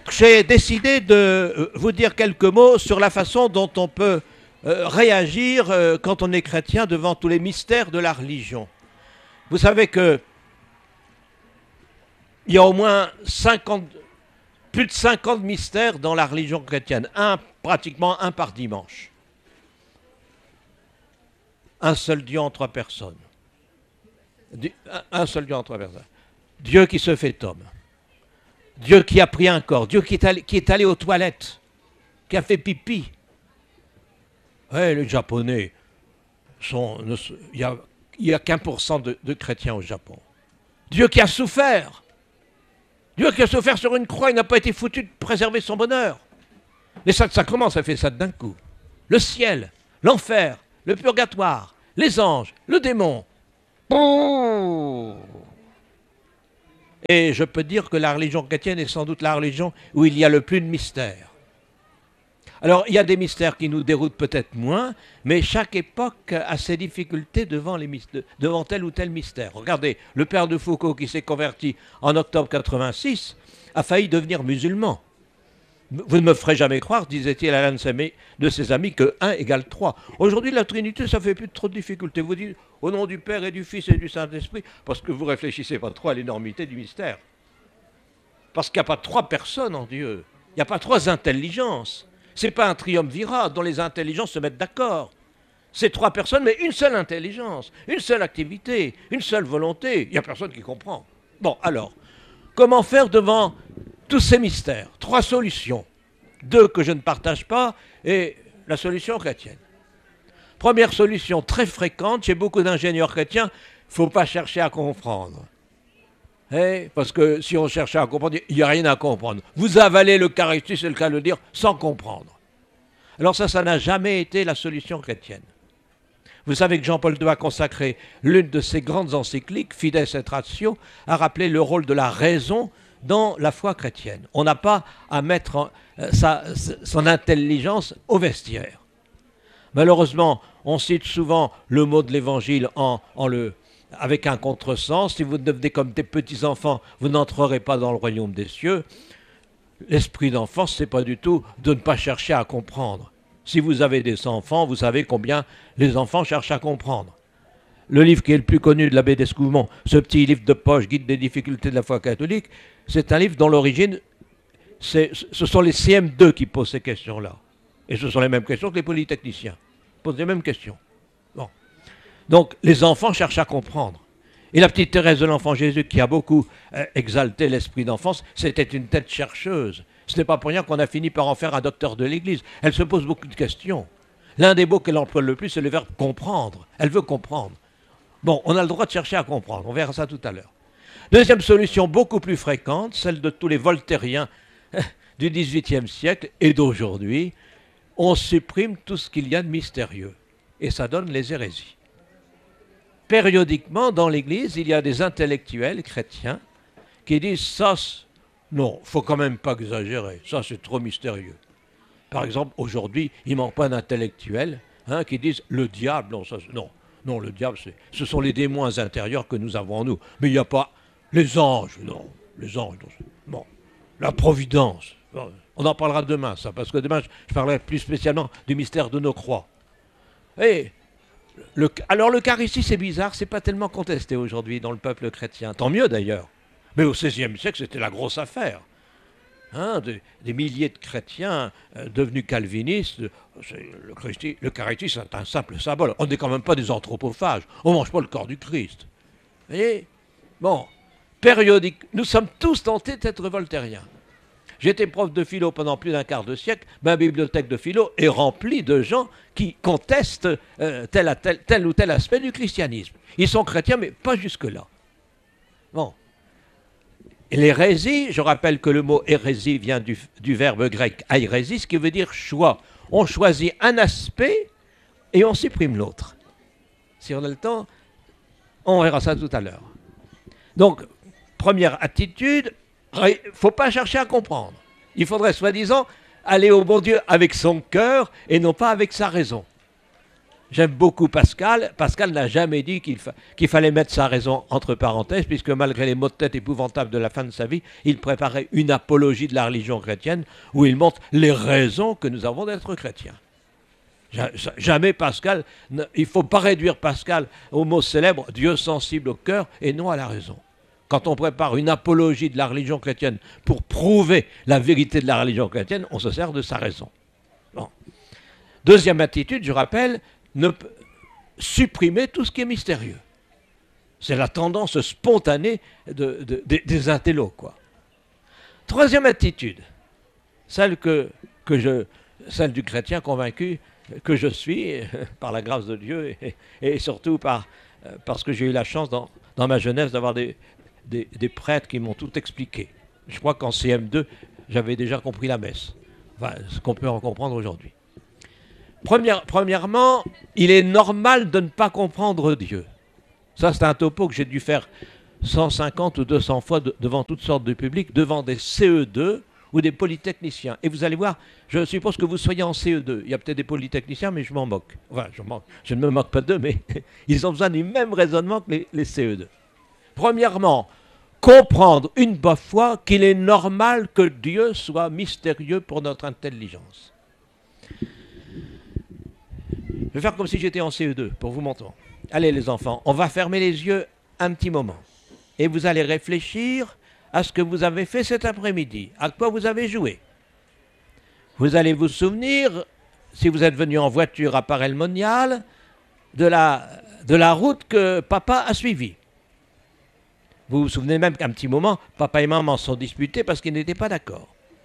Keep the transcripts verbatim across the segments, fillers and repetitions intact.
j'ai décidé de vous dire quelques mots sur la façon dont on peut euh, réagir euh, quand on est chrétien devant tous les mystères de la religion. Vous savez que il y a au moins cinquante, plus de cinquante mystères dans la religion chrétienne, un, pratiquement un par dimanche. Un seul Dieu en trois personnes. Un seul Dieu en trois personnes. Dieu qui se fait homme. Dieu qui a pris un corps. Dieu qui est allé, qui est allé aux toilettes. Qui a fait pipi. Ouais, les Japonais sont... Il n'y a, a qu'un pour cent de, de chrétiens au Japon. Dieu qui a souffert. Dieu qui a souffert sur une croix, il n'a pas été foutu de préserver son bonheur. Mais ça, ça commence à faire ça d'un coup. Le ciel, l'enfer, le purgatoire, les anges, le démon. Et je peux dire que la religion chrétienne est sans doute la religion où il y a le plus de mystères. Alors, il y a des mystères qui nous déroutent peut-être moins, mais chaque époque a ses difficultés devant, les mystères, devant tel ou tel mystère. Regardez, le père de Foucault qui s'est converti en octobre quatre-vingt-six a failli devenir musulman. Vous ne me ferez jamais croire, disait-il à l'un de ses amis, que un égale trois. Aujourd'hui, la Trinité, ça fait plus trop de difficultés. Vous dites, au nom du Père et du Fils et du Saint-Esprit, parce que vous ne réfléchissez pas trop à l'énormité du mystère. Parce qu'il n'y a pas trois personnes en Dieu. Il n'y a pas trois intelligences. Ce n'est pas un triumvirat dont les intelligences se mettent d'accord. C'est trois personnes, mais une seule intelligence, une seule activité, une seule volonté. Il n'y a personne qui comprend. Bon, alors, comment faire devant tous ces mystères? Trois solutions. Deux que je ne partage pas et la solution chrétienne. Première solution très fréquente chez beaucoup d'ingénieurs chrétiens, il ne faut pas chercher à comprendre. Eh, parce que si on cherchait à comprendre, il n'y a rien à comprendre. Vous avalez l'Eucharistie, c'est le cas de le dire, sans comprendre. Alors ça, ça n'a jamais été la solution chrétienne. Vous savez que Jean-Paul deux a consacré l'une de ses grandes encycliques, Fides et Ratio, à rappeler le rôle de la raison dans la foi chrétienne. On n'a pas à mettre en, euh, sa, son intelligence au vestiaire. Malheureusement, on cite souvent le mot de l'Évangile en, en le... avec un contresens. Si vous devenez comme des petits-enfants, vous n'entrerez pas dans le royaume des cieux. L'esprit d'enfance, ce n'est pas du tout de ne pas chercher à comprendre. Si vous avez des enfants, vous savez combien les enfants cherchent à comprendre. Le livre qui est le plus connu de l'abbé d'Escoumont, ce petit livre de poche, Guide des difficultés de la foi catholique, c'est un livre dont l'origine, ce sont les C M deux qui posent ces questions-là. Et ce sont les mêmes questions que les polytechniciens. Ils posent les mêmes questions. Bon. Donc, les enfants cherchent à comprendre. Et la petite Thérèse de l'Enfant Jésus, qui a beaucoup euh, exalté l'esprit d'enfance, c'était une tête chercheuse. Ce n'est pas pour rien qu'on a fini par en faire un docteur de l'Église. Elle se pose beaucoup de questions. L'un des mots qu'elle emploie le plus, c'est le verbe comprendre. Elle veut comprendre. Bon, on a le droit de chercher à comprendre. On verra ça tout à l'heure. Deuxième solution beaucoup plus fréquente, celle de tous les voltairiens du dix-huitième siècle et d'aujourd'hui, on supprime tout ce qu'il y a de mystérieux. Et ça donne les hérésies. Périodiquement, dans l'Église, il y a des intellectuels chrétiens qui disent « ça, non, il ne faut quand même pas exagérer, ça c'est trop mystérieux ». Par exemple, aujourd'hui, il ne manque pas d'intellectuels hein, qui disent « le diable, non, ça, non, non, le diable, ce sont les démons intérieurs que nous avons en nous, mais il n'y a pas les anges, non, les anges, non, bon, la providence, bon, on en parlera demain, ça, parce que demain, je parlerai plus spécialement du mystère de nos croix. Et Le, alors l'Eucharistie, c'est bizarre, c'est pas tellement contesté aujourd'hui dans le peuple chrétien. Tant mieux d'ailleurs. Mais au seizième siècle, c'était la grosse affaire. Hein, des, des milliers de chrétiens euh, devenus calvinistes. L'Eucharistie, c'est un simple symbole. On n'est quand même pas des anthropophages. On ne mange pas le corps du Christ. Vous voyez? Bon, périodique. Nous sommes tous tentés d'être voltairiens. J'étais prof de philo pendant plus d'un quart de siècle. Ma bibliothèque de philo est remplie de gens qui contestent euh, tel, tel, tel ou tel aspect du christianisme. Ils sont chrétiens, mais pas jusque-là. Bon. Et l'hérésie, je rappelle que le mot hérésie vient du, du verbe grec airésis, qui veut dire choix. On choisit un aspect et on supprime l'autre. Si on a le temps, on verra ça tout à l'heure. Donc, première attitude, il ne faut pas chercher à comprendre. Il faudrait, soi-disant, aller au bon Dieu avec son cœur et non pas avec sa raison. J'aime beaucoup Pascal. Pascal n'a jamais dit qu'il fa qu'il fallait mettre sa raison entre parenthèses, puisque malgré les maux de tête épouvantables de la fin de sa vie, il préparait une apologie de la religion chrétienne où il montre les raisons que nous avons d'être chrétiens. Jamais Pascal, il ne faut pas réduire Pascal au mot célèbre « Dieu sensible au cœur » et non à la raison. Quand on prépare une apologie de la religion chrétienne pour prouver la vérité de la religion chrétienne, on se sert de sa raison. Bon. Deuxième attitude, je rappelle, ne supprimer tout ce qui est mystérieux. C'est la tendance spontanée de, de, de, des intellos, quoi. Troisième attitude, celle, que, que je, celle du chrétien convaincu que je suis, par la grâce de Dieu, et, et surtout par, parce que j'ai eu la chance dans, dans ma jeunesse d'avoir des, des, des prêtres qui m'ont tout expliqué. Je crois qu'en C M deux, j'avais déjà compris la messe. Enfin, ce qu'on peut en comprendre aujourd'hui. Première, premièrement, il est normal de ne pas comprendre Dieu. Ça, c'est un topo que j'ai dû faire cent cinquante ou deux cents fois de, devant toutes sortes de publics, devant des C E deux ou des polytechniciens. Et vous allez voir, je suppose que vous soyez en C E deux. Il y a peut-être des polytechniciens, mais je m'en moque. Enfin, je, moque. je ne me moque pas d'eux, mais ils ont besoin du même raisonnement que les, les C E deux. Premièrement, comprendre une bonne fois qu'il est normal que Dieu soit mystérieux pour notre intelligence. Je vais faire comme si j'étais en C E deux, pour vous montrer. Allez les enfants, on va fermer les yeux un petit moment. Et vous allez réfléchir à ce que vous avez fait cet après-midi, à quoi vous avez joué. Vous allez vous souvenir, si vous êtes venu en voiture à Paray-le-Monial, de la, de la route que papa a suivie. Vous vous souvenez même qu'à un petit moment, papa et maman sont disputés parce qu'ils n'étaient pas d'accord.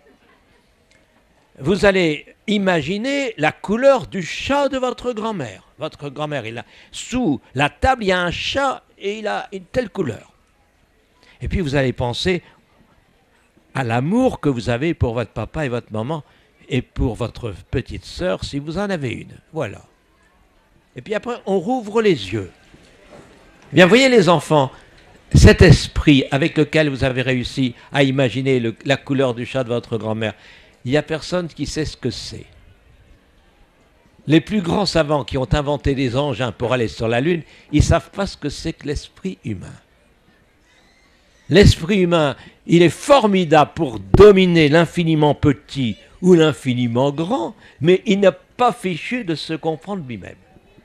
Vous allez imaginer la couleur du chat de votre grand-mère. Votre grand-mère, il a, sous la table, il y a un chat et il a une telle couleur. Et puis vous allez penser à l'amour que vous avez pour votre papa et votre maman et pour votre petite sœur, si vous en avez une. Voilà. Et puis après, on rouvre les yeux. Eh bien, voyez les enfants, cet esprit avec lequel vous avez réussi à imaginer le, la couleur du chat de votre grand-mère, il n'y a personne qui sait ce que c'est. Les plus grands savants qui ont inventé des engins pour aller sur la Lune, ils ne savent pas ce que c'est que l'esprit humain. L'esprit humain, il est formidable pour dominer l'infiniment petit ou l'infiniment grand, mais il n'a pas fichu de se comprendre lui-même.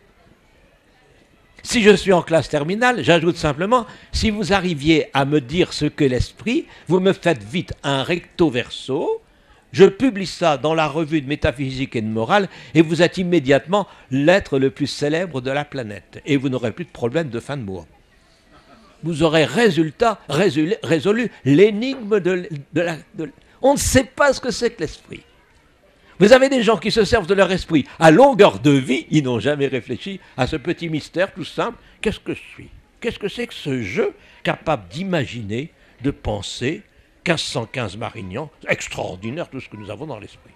Si je suis en classe terminale, j'ajoute simplement, si vous arriviez à me dire ce qu'est l'esprit, vous me faites vite un recto verso, je publie ça dans la revue de métaphysique et de morale, et vous êtes immédiatement l'être le plus célèbre de la planète, et vous n'aurez plus de problème de fin de mois. Vous aurez résultat, résolu, résolu l'énigme de, de la... De, on ne sait pas ce que c'est que l'esprit. Vous avez des gens qui se servent de leur esprit à longueur de vie, ils n'ont jamais réfléchi à ce petit mystère tout simple. Qu'est-ce que je suis? Qu'est-ce que c'est que ce jeu capable d'imaginer, de penser, quinze cent quinze Marignan, extraordinaire tout ce que nous avons dans l'esprit.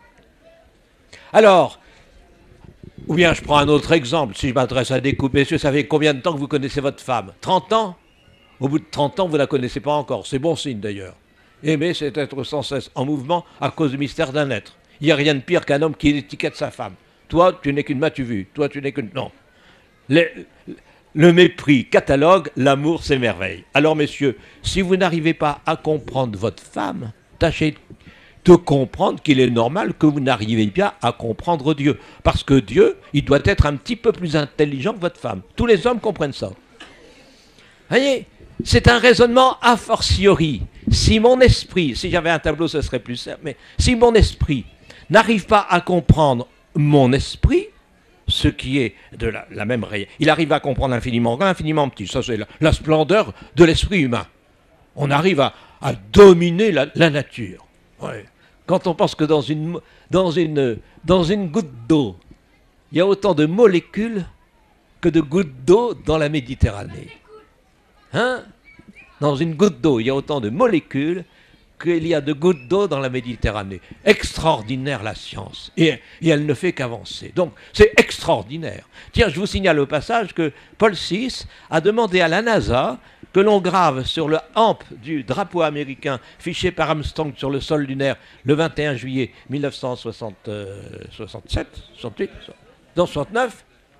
Alors, ou bien je prends un autre exemple, si je m'adresse à des couples, messieurs, ça fait combien de temps que vous connaissez votre femme? trente ans? Au bout de trente ans, vous ne la connaissez pas encore, c'est bon signe d'ailleurs. Aimer, c'est être sans cesse en mouvement à cause du mystère d'un être. Il n'y a rien de pire qu'un homme qui étiquette sa femme. Toi, tu n'es qu'une matu-vue, toi, tu n'es qu'une... Non. Les... Le mépris catalogue, l'amour s'émerveille. Alors messieurs, si vous n'arrivez pas à comprendre votre femme, tâchez de comprendre qu'il est normal que vous n'arriviez pas à comprendre Dieu. Parce que Dieu, il doit être un petit peu plus intelligent que votre femme. Tous les hommes comprennent ça. Voyez, c'est un raisonnement a fortiori. Si mon esprit, si j'avais un tableau, ce serait plus simple, mais si mon esprit n'arrive pas à comprendre mon esprit, ce qui est de la, la même réalité. Il arrive à comprendre l'infiniment grand, l'infiniment petit. Ça, c'est la, la splendeur de l'esprit humain. On arrive à, à dominer la, la nature. Ouais. Quand on pense que dans une, dans une, dans une goutte d'eau, il y a autant de molécules que de gouttes d'eau dans la Méditerranée. Hein? Dans une goutte d'eau, il y a autant de molécules qu'il y a de gouttes d'eau dans la Méditerranée. Extraordinaire la science. Et, et elle ne fait qu'avancer. Donc, c'est extraordinaire. Tiens, je vous signale au passage que Paul six a demandé à la NASA que l'on grave sur le hampe du drapeau américain fiché par Armstrong sur le sol lunaire le vingt et un juillet mille neuf cent soixante-sept, soixante-huit, non, soixante-neuf,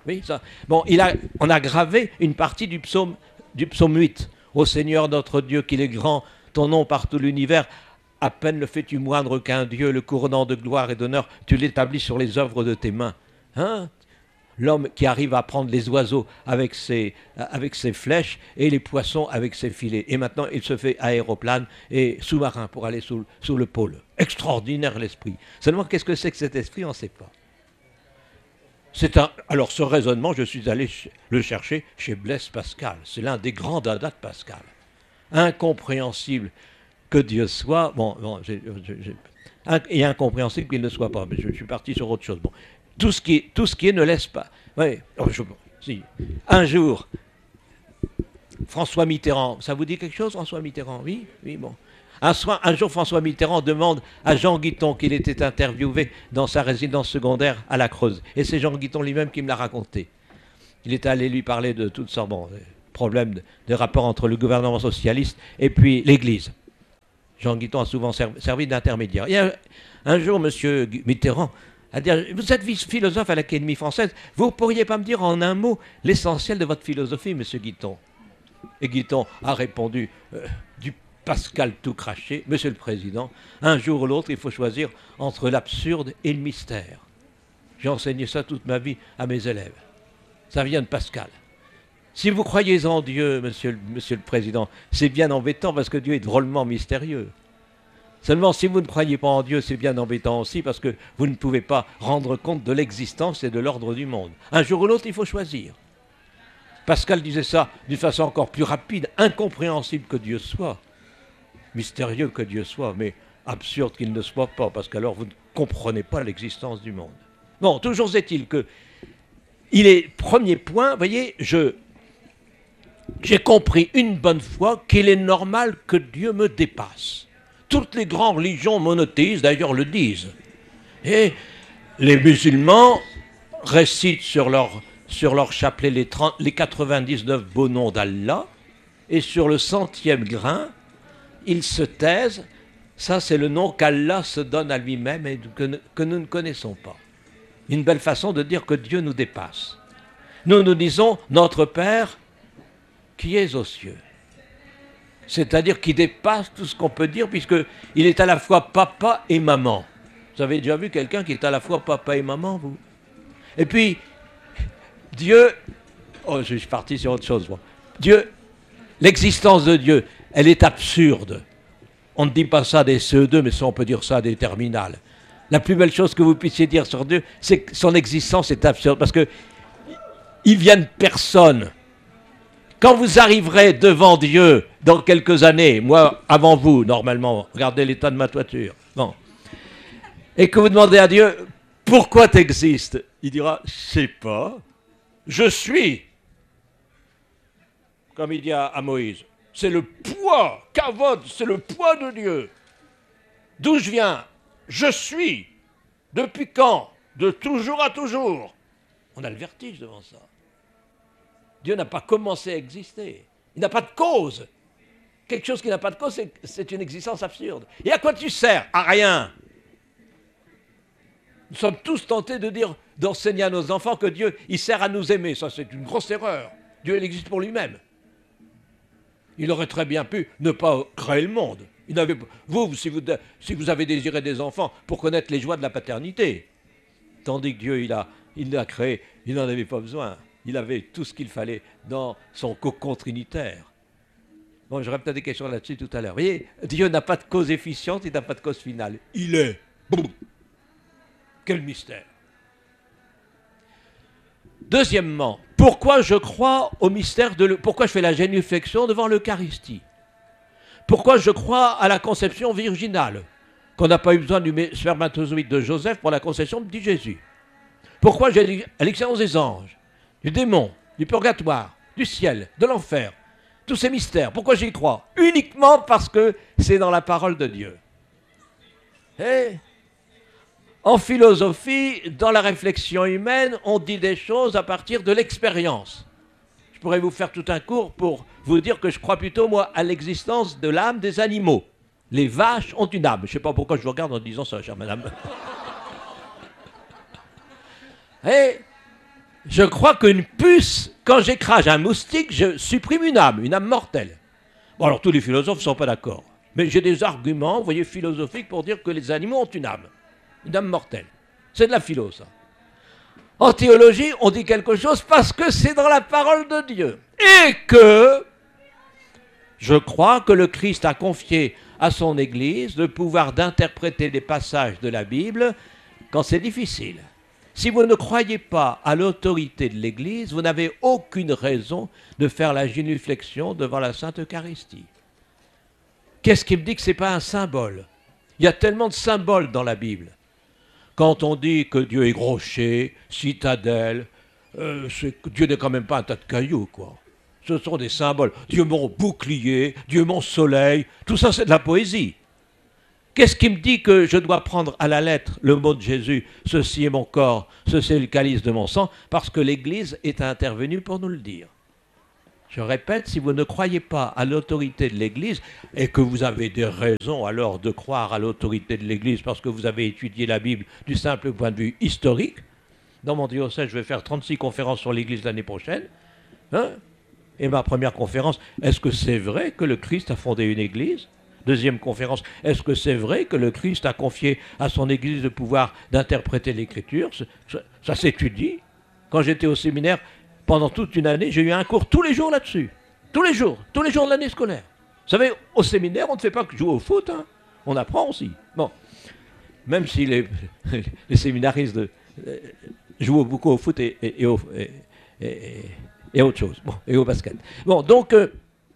Oui, ça. Bon, il a, on a gravé une partie du psaume, du psaume huit. Ô Seigneur notre Dieu, qu'il est grand, ton nom par tout l'univers. À peine le fais-tu moindre qu'un Dieu, le couronnant de gloire et d'honneur, tu l'établis sur les œuvres de tes mains. Hein? L'homme qui arrive à prendre les oiseaux avec ses, avec ses flèches et les poissons avec ses filets. Et maintenant, il se fait aéroplane et sous-marin pour aller sous, sous le pôle. Extraordinaire l'esprit. Seulement, qu'est-ce que c'est que cet esprit? On ne sait pas. C'est un, alors, ce raisonnement, je suis allé ch- le chercher chez Blaise Pascal. C'est l'un des grands dadas de Pascal. Incompréhensible que Dieu soit. Bon, bon j'ai, j'ai, j'ai, et incompréhensible qu'il ne soit pas. Mais je, je suis parti sur autre chose. Bon. Tout ce qui est, tout ce qui est ne laisse pas. Oui, oh, je, si. Un jour, François Mitterrand, ça vous dit quelque chose, François Mitterrand? Oui, oui, bon. Un, soir, un jour, François Mitterrand demande à Jean Guiton qu'il était interviewé dans sa résidence secondaire à la Creuse. Et c'est Jean Guiton lui-même qui me l'a raconté. Il était allé lui parler de toutes sortes de problèmes de, de rapport entre le gouvernement socialiste et puis l'Église. Jean Guiton a souvent servi, servi d'intermédiaire. Et un, un jour, M. Mitterrand a dit, vous êtes philosophe à l'Académie française, vous ne pourriez pas me dire en un mot l'essentiel de votre philosophie, M. Guiton? Et Guiton a répondu, euh, du Pascal tout craché, Monsieur le Président, un jour ou l'autre, il faut choisir entre l'absurde et le mystère. J'ai enseigné ça toute ma vie à mes élèves. Ça vient de Pascal. Si vous croyez en Dieu, monsieur, monsieur le Président, c'est bien embêtant parce que Dieu est drôlement mystérieux. Seulement, si vous ne croyez pas en Dieu, c'est bien embêtant aussi parce que vous ne pouvez pas rendre compte de l'existence et de l'ordre du monde. Un jour ou l'autre, il faut choisir. Pascal disait ça d'une façon encore plus rapide, incompréhensible que Dieu soit, mystérieux que Dieu soit, mais absurde qu'il ne soit pas, parce qu'alors vous ne comprenez pas l'existence du monde. Bon, toujours est-il que, il est, premier point, vous voyez, je, j'ai compris une bonne fois qu'il est normal que Dieu me dépasse. Toutes les grandes religions monothéistes, d'ailleurs, le disent. Et les musulmans récitent sur leur, sur leur chapelet les, trente, les quatre-vingt-dix-neuf beaux noms d'Allah, et sur le centième grain, ils se taisent. Ça, c'est le nom qu'Allah se donne à lui-même et que, que nous ne connaissons pas. Une belle façon de dire que Dieu nous dépasse. Nous nous disons, notre Père qui est aux cieux. C'est-à-dire qu'il dépasse tout ce qu'on peut dire, puisqu'il est à la fois papa et maman. Vous avez déjà vu quelqu'un qui est à la fois papa et maman, vous? Et puis, Dieu... Oh, je suis parti sur autre chose, moi. Dieu, l'existence de Dieu, elle est absurde. On ne dit pas ça des C E deux, mais ça, on peut dire ça des terminales. La plus belle chose que vous puissiez dire sur Dieu, c'est que son existence est absurde, parce que il vient de personne. Quand vous arriverez devant Dieu dans quelques années, moi avant vous, normalement, regardez l'état de ma toiture, bon, et que vous demandez à Dieu, pourquoi tu existes? Il dira, je sais pas, je suis. Comme il dit à, à Moïse, c'est le poids, Kavod, c'est le poids de Dieu. D'où je viens? Je suis. Depuis quand? De toujours à toujours. On a le vertige devant ça. Dieu n'a pas commencé à exister. Il n'a pas de cause. Quelque chose qui n'a pas de cause, c'est, c'est une existence absurde. Et à quoi tu sers? À rien. Nous sommes tous tentés de dire, d'enseigner à nos enfants que Dieu, il sert à nous aimer. Ça, c'est une grosse erreur. Dieu, il existe pour lui-même. Il aurait très bien pu ne pas créer le monde. Il n'avait, vous, si vous, si vous avez désiré des enfants pour connaître les joies de la paternité, tandis que Dieu, il a, il l'a créé, il n'en avait pas besoin. Il avait tout ce qu'il fallait dans son cocon trinitaire. Bon, j'aurais peut-être des questions là-dessus tout à l'heure. Vous voyez, Dieu n'a pas de cause efficiente, il n'a pas de cause finale. Il est. Boum. Quel mystère. Deuxièmement, pourquoi je crois au mystère de... Le, pourquoi je fais la génuflexion devant l'Eucharistie? Pourquoi je crois à la conception virginale, qu'on n'a pas eu besoin du spermatozoïde de Joseph pour la conception de Jésus? Pourquoi j'ai à l'existence des anges, du démon, du purgatoire, du ciel, de l'enfer, tous ces mystères? Pourquoi j'y crois? Uniquement parce que c'est dans la parole de Dieu. Et en philosophie, dans la réflexion humaine, on dit des choses à partir de l'expérience. Je pourrais vous faire tout un cours pour vous dire que je crois plutôt, moi, à l'existence de l'âme des animaux. Les vaches ont une âme. Je ne sais pas pourquoi je vous regarde en disant ça, chère madame. Et Je crois qu'une puce, quand j'écrase un moustique, je supprime une âme, une âme mortelle. Bon, alors tous les philosophes ne sont pas d'accord. Mais j'ai des arguments, vous voyez, philosophiques pour dire que les animaux ont une âme. Une âme mortelle. C'est de la philo, ça. En théologie, on dit quelque chose parce que c'est dans la parole de Dieu. Et que je crois que le Christ a confié à son Église le pouvoir d'interpréter des passages de la Bible quand c'est difficile. Si vous ne croyez pas à l'autorité de l'Église, vous n'avez aucune raison de faire la génuflexion devant la Sainte Eucharistie. Qu'est-ce qui me dit que ce n'est pas un symbole? Il y a tellement de symboles dans la Bible. Quand on dit que Dieu est rocher, citadelle, euh, Dieu n'est quand même pas un tas de cailloux, quoi. Ce sont des symboles. Dieu mon bouclier, Dieu mon soleil, tout ça c'est de la poésie. Qu'est-ce qui me dit que je dois prendre à la lettre le mot de Jésus, ceci est mon corps, ceci est le calice de mon sang, parce que l'Église est intervenue pour nous le dire. Je répète, si vous ne croyez pas à l'autorité de l'Église, et que vous avez des raisons alors de croire à l'autorité de l'Église parce que vous avez étudié la Bible du simple point de vue historique, dans mon diocèse, je vais faire trente-six conférences sur l'Église l'année prochaine, hein, et ma première conférence, est-ce que c'est vrai que le Christ a fondé une Église? Deuxième conférence, est-ce que c'est vrai que le Christ a confié à son Église le pouvoir d'interpréter l'Écriture? Ça, ça s'étudie. Quand j'étais au séminaire, pendant toute une année, j'ai eu un cours tous les jours là-dessus. Tous les jours, tous les jours de l'année scolaire. Vous savez, au séminaire, on ne fait pas que jouer au foot, hein. On apprend aussi. Bon, même si les, les séminaristes de, euh, jouent beaucoup au foot et, et, et, au, et, et, et autre chose, bon, et au basket. Bon, donc, euh,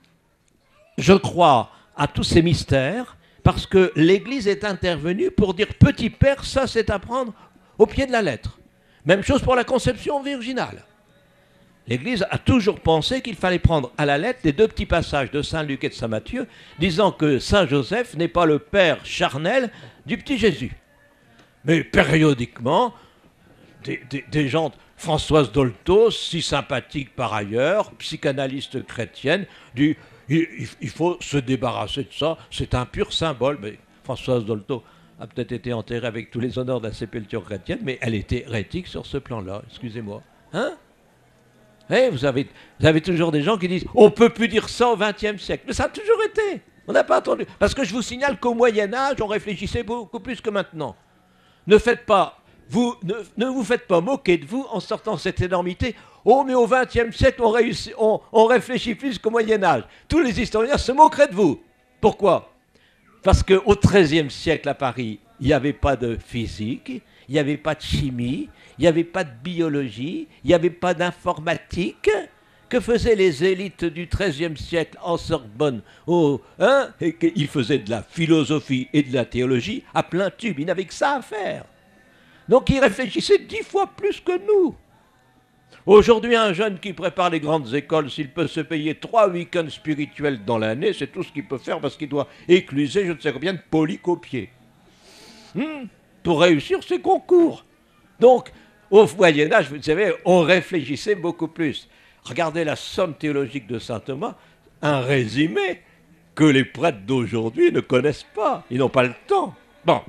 je crois à tous ces mystères parce que l'Église est intervenue pour dire « Petit Père, ça c'est à prendre au pied de la lettre ». Même chose pour la conception virginale. L'Église a toujours pensé qu'il fallait prendre à la lettre les deux petits passages de saint Luc et de saint Matthieu, disant que saint Joseph n'est pas le père charnel du petit Jésus. Mais périodiquement, des, des, des gens, Françoise Dolto, si sympathique par ailleurs, psychanalyste chrétienne, dit il, il faut se débarrasser de ça, c'est un pur symbole. Mais Françoise Dolto a peut-être été enterrée avec tous les honneurs de la sépulture chrétienne, mais elle était hérétique sur ce plan-là, excusez-moi. Hein? Eh, vous, avez, vous avez toujours des gens qui disent « on ne peut plus dire ça au vingtième siècle ». Mais ça a toujours été. On n'a pas entendu. Parce que je vous signale qu'au Moyen-Âge, on réfléchissait beaucoup plus que maintenant. Ne faites pas, vous, ne, ne vous faites pas moquer de vous en sortant cette énormité. « Oh, mais au vingtième siècle, on, réussit, on, on réfléchit plus qu'au Moyen-Âge ». Tous les historiens se moqueraient de vous. Pourquoi? Parce qu'au treizième siècle, à Paris, il n'y avait pas de physique, il n'y avait pas de chimie, il n'y avait pas de biologie, il n'y avait pas d'informatique. Que faisaient les élites du treizième siècle en Sorbonne? Oh, hein? Et ils faisaient de la philosophie et de la théologie à plein tube. Ils n'avaient que ça à faire. Donc ils réfléchissaient dix fois plus que nous. Aujourd'hui, un jeune qui prépare les grandes écoles, s'il peut se payer trois week-ends spirituels dans l'année, c'est tout ce qu'il peut faire parce qu'il doit écluser je ne sais combien de polycopiés. Hmm, pour réussir ses concours. Donc, au Moyen-Âge, vous savez, on réfléchissait beaucoup plus. Regardez la somme théologique de saint Thomas, un résumé que les prêtres d'aujourd'hui ne connaissent pas. Ils n'ont pas le temps. Bon.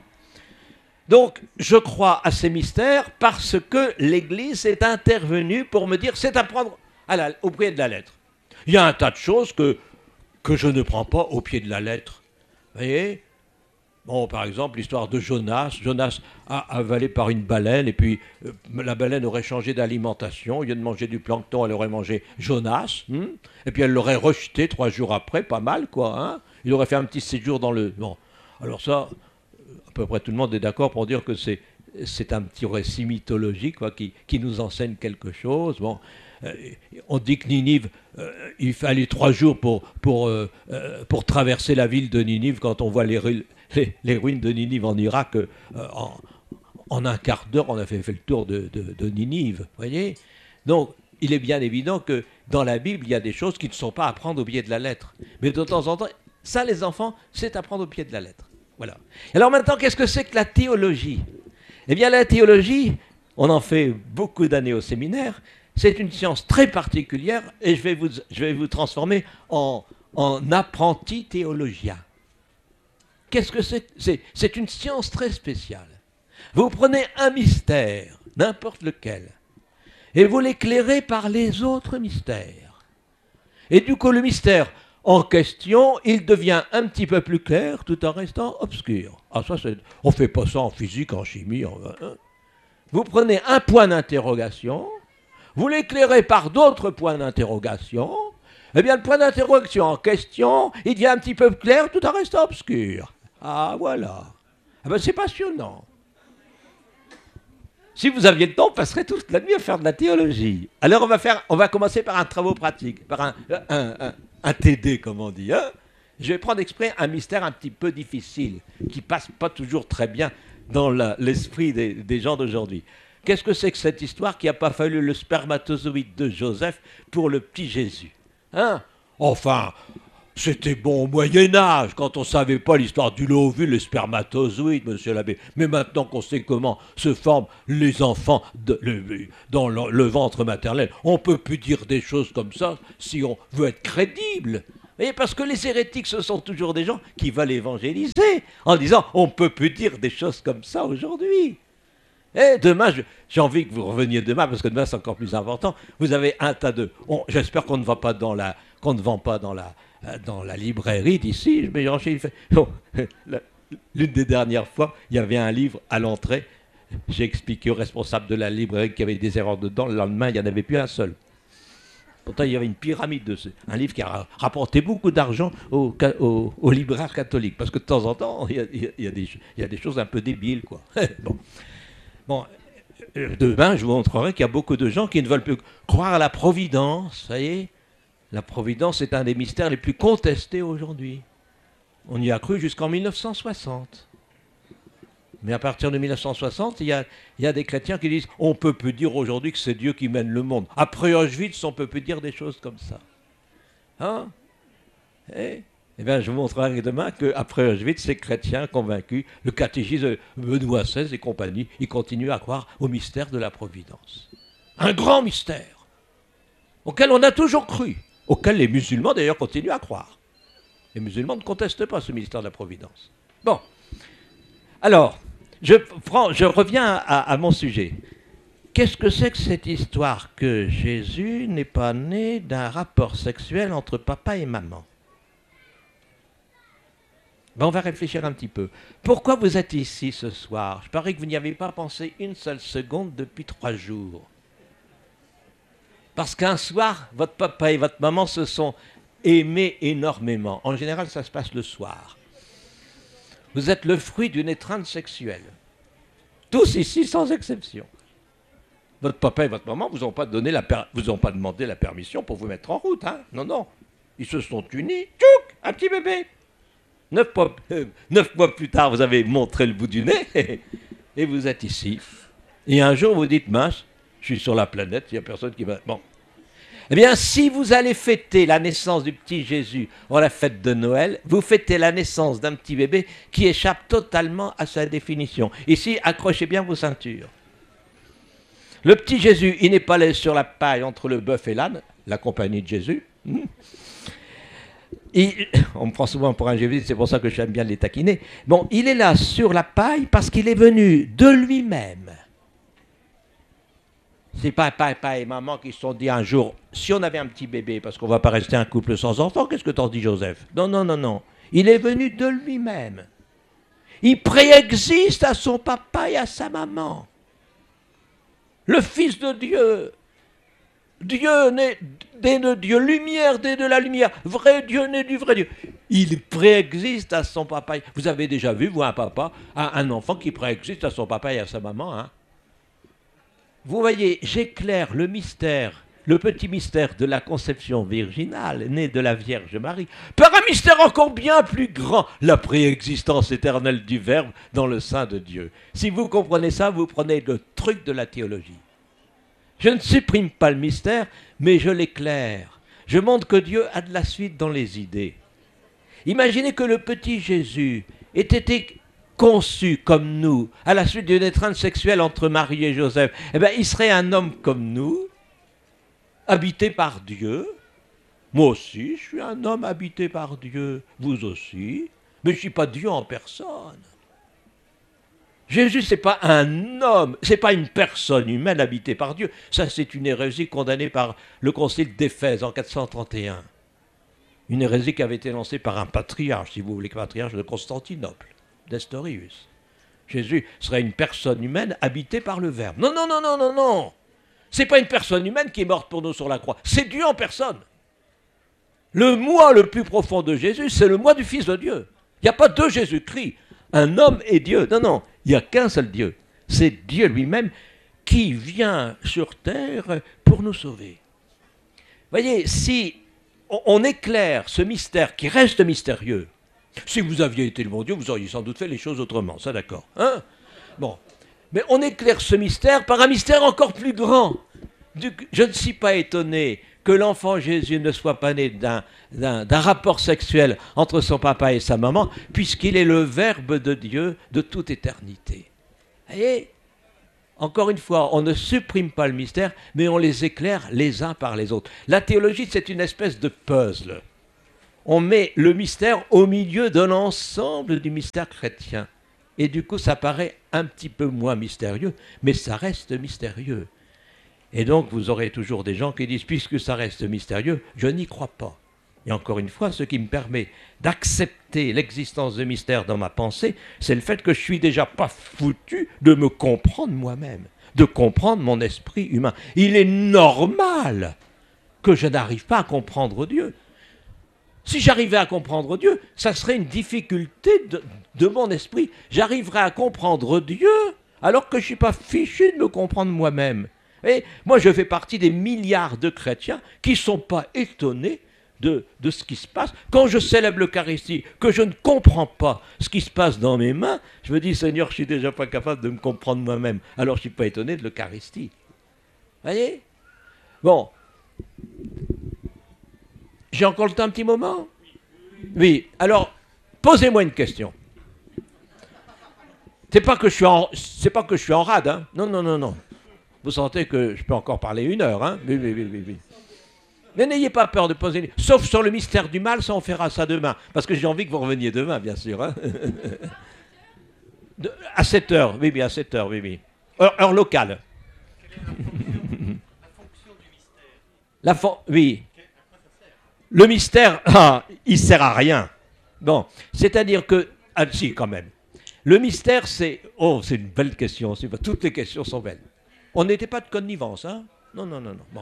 Donc, je crois à ces mystères parce que l'Église est intervenue pour me dire c'est à prendre à la, au pied de la lettre. Il y a un tas de choses que, que je ne prends pas au pied de la lettre. Vous voyez? Bon, par exemple, l'histoire de Jonas. Jonas a avalé par une baleine et puis euh, la baleine aurait changé d'alimentation. Au lieu de manger du plancton, elle aurait mangé Jonas. Hmm, et puis elle l'aurait rejeté trois jours après, pas mal, quoi. Hein, il aurait fait un petit séjour dans le... Bon, alors ça... à peu près tout le monde est d'accord pour dire que c'est, c'est un petit récit mythologique quoi, qui, qui nous enseigne quelque chose. Bon, euh, on dit que Ninive, euh, il fallait trois jours pour, pour, euh, euh, pour traverser la ville de Ninive quand on voit les, les, les ruines de Ninive en Irak. Euh, en, en un quart d'heure, on a fait, fait le tour de, de, de Ninive. Voyez. Donc, il est bien évident que dans la Bible, il y a des choses qui ne sont pas à prendre au pied de la lettre. Mais de temps en temps, ça, les enfants, c'est à prendre au pied de la lettre. Voilà. Alors maintenant, qu'est-ce que c'est que la théologie? Eh bien, la théologie, on en fait beaucoup d'années au séminaire, c'est une science très particulière et je vais vous, je vais vous transformer en, en apprenti théologien. Qu'est-ce que c'est? c'est? C'est une science très spéciale. Vous prenez un mystère, n'importe lequel, et vous l'éclairez par les autres mystères. Et du coup, le mystère en question, il devient un petit peu plus clair tout en restant obscur. Ah, ça, c'est, on ne fait pas ça en physique, en chimie. En, hein. Vous prenez un point d'interrogation, vous l'éclairez par d'autres points d'interrogation, eh bien, le point d'interrogation en question, il devient un petit peu clair tout en restant obscur. Ah, voilà. Ah ben, c'est passionnant. Si vous aviez le temps, on passerait toute la nuit à faire de la théologie. Alors, on va, faire, on va commencer par un travail pratique, par un, un, un, un T D, comme on dit. Hein. Je vais prendre exprès un mystère un petit peu difficile, qui passe pas toujours très bien dans la, l'esprit des, des gens d'aujourd'hui. Qu'est-ce que c'est que cette histoire qui n'a pas fallu le spermatozoïde de Joseph pour le petit Jésus? Hein? Enfin, c'était bon au Moyen-Âge, quand on ne savait pas l'histoire du l'ovule, le spermatozoïde, monsieur l'abbé. Mais maintenant qu'on sait comment se forment les enfants de, le, dans le, le ventre maternel, on ne peut plus dire des choses comme ça si on veut être crédible. Et parce que les hérétiques, ce sont toujours des gens qui veulent évangéliser en disant on ne peut plus dire des choses comme ça aujourd'hui. Et demain, je, j'ai envie que vous reveniez demain, parce que demain c'est encore plus important. Vous avez un tas de... On, j'espère qu'on ne va pas dans la, qu'on ne vend pas dans la, dans la librairie d'ici. Mais j'ai fait, bon, la, l'une des dernières fois, il y avait un livre à l'entrée. J'ai expliqué au responsable de la librairie qu'il y avait des erreurs dedans. Le lendemain, il n'y en avait plus un seul. Pourtant, il y avait une pyramide de ce, un livre qui a rapporté beaucoup d'argent aux, aux, aux libraires catholiques. Parce que de temps en temps, il y a, il y a, des, il y a des choses un peu débiles, quoi. Bon. Bon, demain, je vous montrerai qu'il y a beaucoup de gens qui ne veulent plus croire à la providence. Vous voyez, la providence est un des mystères les plus contestés aujourd'hui. On y a cru jusqu'en mille neuf cent soixante. Mais à partir de mille neuf cent soixante, il y a, il y a des chrétiens qui disent on ne peut plus dire aujourd'hui que c'est Dieu qui mène le monde. Après Auschwitz, on ne peut plus dire des choses comme ça. Hein? Et Eh bien, je vous montrerai demain qu'après Auschwitz, ces chrétiens convaincus, le catéchisme de Benoît seize et compagnie, ils continuent à croire au mystère de la providence. Un grand mystère, auquel on a toujours cru, auquel les musulmans d'ailleurs continuent à croire. Les musulmans ne contestent pas ce mystère de la providence. Bon, alors, je, prends, je reviens à, à mon sujet. Qu'est-ce que c'est que cette histoire que Jésus n'est pas né d'un rapport sexuel entre papa et maman? Ben, on va réfléchir un petit peu. Pourquoi vous êtes ici ce soir? Je parie que vous n'y avez pas pensé une seule seconde depuis trois jours. Parce qu'un soir, votre papa et votre maman se sont aimés énormément. En général, ça se passe le soir. Vous êtes le fruit d'une étreinte sexuelle. Tous ici, sans exception. Votre papa et votre maman vous ont pas donné la per... vous ont pas demandé la permission pour vous mettre en route. Hein? Non, non. Ils se sont unis. Tchouk, un petit bébé. Neuf mois, euh, neuf mois plus tard, vous avez montré le bout du nez et vous êtes ici. Et un jour, vous dites, mince, je suis sur la planète, il n'y a personne qui va... Bon. Eh bien, si vous allez fêter la naissance du petit Jésus en la fête de Noël, vous fêtez la naissance d'un petit bébé qui échappe totalement à sa définition. Ici, accrochez bien vos ceintures. Le petit Jésus, il n'est pas là sur la paille entre le bœuf et l'âne, la compagnie de Jésus. Hmm. Il, on me prend souvent pour un jésuite, c'est pour ça que j'aime bien les taquiner. Bon, il est là sur la paille parce qu'il est venu de lui-même. C'est pas papa et maman qui se sont dit un jour, si on avait un petit bébé, parce qu'on ne va pas rester un couple sans enfant, qu'est-ce que t'en dis, Joseph? Non, non, non, non. Il est venu de lui-même. Il préexiste à son papa et à sa maman. Le Fils de Dieu. Dieu né de Dieu, lumière né de la lumière, vrai Dieu né du vrai Dieu. Il préexiste à son papa. Vous avez déjà vu, vous, un papa, un enfant qui préexiste à son papa et à sa maman, hein? Vous voyez, j'éclaire le mystère, le petit mystère de la conception virginale, née de la Vierge Marie, par un mystère encore bien plus grand, la préexistence éternelle du Verbe dans le sein de Dieu. Si vous comprenez ça, vous prenez le truc de la théologie. Je ne supprime pas le mystère, mais je l'éclaire. Je montre que Dieu a de la suite dans les idées. Imaginez que le petit Jésus ait été conçu comme nous, à la suite d'une étreinte sexuelle entre Marie et Joseph. Eh bien, il serait un homme comme nous, habité par Dieu. Moi aussi, je suis un homme habité par Dieu. Vous aussi. Mais je ne suis pas Dieu en personne. Jésus, ce n'est pas un homme, ce n'est pas une personne humaine habitée par Dieu. Ça, c'est une hérésie condamnée par le concile d'Éphèse en quatre cent trente et un. Une hérésie qui avait été lancée par un patriarche, si vous voulez, patriarche de Constantinople, Nestorius. Jésus serait une personne humaine habitée par le Verbe. Non, non, non, non, non, non. Ce n'est pas une personne humaine qui est morte pour nous sur la croix. C'est Dieu en personne. Le moi le plus profond de Jésus, c'est le moi du Fils de Dieu. Il n'y a pas deux Jésus-Christ, un homme et Dieu. Non, non, il n'y a qu'un seul Dieu. C'est Dieu lui-même qui vient sur terre pour nous sauver. Voyez, si on éclaire ce mystère qui reste mystérieux, si vous aviez été le bon Dieu, vous auriez sans doute fait les choses autrement, ça d'accord. Hein? Bon, mais on éclaire ce mystère par un mystère encore plus grand. Du, je ne suis pas étonné que l'enfant Jésus ne soit pas né d'un, d'un, d'un rapport sexuel entre son papa et sa maman, puisqu'il est le Verbe de Dieu de toute éternité. Vous voyez ? Encore une fois, on ne supprime pas le mystère, mais on les éclaire les uns par les autres. La théologie, c'est une espèce de puzzle. On met le mystère au milieu de l'ensemble du mystère chrétien. Et du coup, ça paraît un petit peu moins mystérieux, mais ça reste mystérieux. Et donc, vous aurez toujours des gens qui disent, puisque ça reste mystérieux, je n'y crois pas. Et encore une fois, ce qui me permet d'accepter l'existence de mystère dans ma pensée, c'est le fait que je suis déjà pas foutu de me comprendre moi-même, de comprendre mon esprit humain. Il est normal que je n'arrive pas à comprendre Dieu. Si j'arrivais à comprendre Dieu, ça serait une difficulté de, de mon esprit. J'arriverais à comprendre Dieu alors que je ne suis pas fichu de me comprendre moi-même. Et moi, je fais partie des milliards de chrétiens qui ne sont pas étonnés de, de ce qui se passe. Quand je célèbre l'Eucharistie, que je ne comprends pas ce qui se passe dans mes mains, je me dis, Seigneur, je ne suis déjà pas capable de me comprendre moi-même. Alors, je ne suis pas étonné de l'Eucharistie. Vous voyez ? Bon. J'ai encore le temps un petit moment ? Oui. Alors, posez-moi une question. C'est pas que je suis en, c'est pas que je suis en rade, hein ? Non, non, non, non. Vous sentez que je peux encore parler une heure, hein ? Oui, oui, oui, oui, oui. Mais n'ayez pas peur de poser... Une... Sauf sur le mystère du mal, ça on fera ça demain. Parce que j'ai envie que vous reveniez demain, bien sûr. Hein. de, à sept heures, oui, oui, à sept heures, oui, oui. Heure, heure locale. Quelle est la fonction du mystère ? La fon... Oui. Le mystère, ah, il ne sert à rien. Bon, c'est-à-dire que... Ah, si, quand même. Le mystère, c'est... Oh, c'est une belle question. Toutes les questions sont belles. On n'était pas de connivence, hein ? Non, non, non, non. Bon.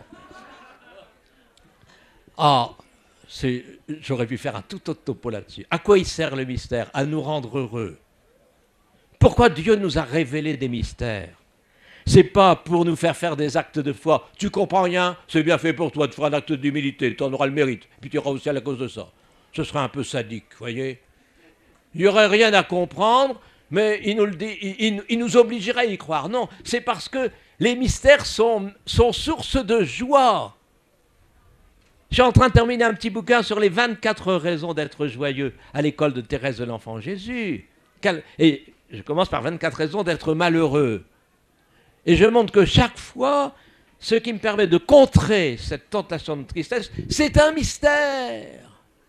Ah, c'est... j'aurais pu faire un tout autre topo là-dessus. À quoi il sert le mystère ? À nous rendre heureux. Pourquoi Dieu nous a révélé des mystères ? C'est pas pour nous faire faire des actes de foi. Tu comprends rien ? C'est bien fait pour toi de faire un acte d'humilité. Tu en auras le mérite. Puis tu iras au ciel à cause de ça. Ce serait un peu sadique, vous voyez ? Il n'y aurait rien à comprendre, mais il nous, le dit, il, il, il nous obligerait à y croire. Non, c'est parce que les mystères sont, sont source de joie. Je suis en train de terminer un petit bouquin sur les vingt-quatre raisons d'être joyeux à l'école de Thérèse de l'Enfant Jésus. Et je commence par vingt-quatre raisons d'être malheureux. Et je montre que chaque fois, ce qui me permet de contrer cette tentation de tristesse, c'est un mystère.